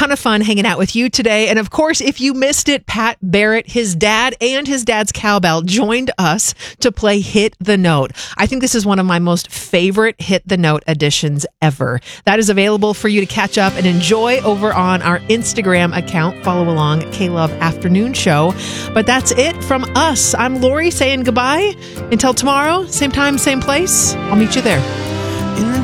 ton of fun hanging out with you today. And of course, if you missed it, Pat Barrett, his dad and his dad's cowbell joined us to play Hit the Note. I think this is one of my most favorite Hit the Note editions ever. That is available for you to catch up and enjoy over on our Instagram account. Follow along, K-Love Afternoon Show. But that's it from us. I'm Lori saying goodbye. Until tomorrow, same time, same place. I'll meet you there. In the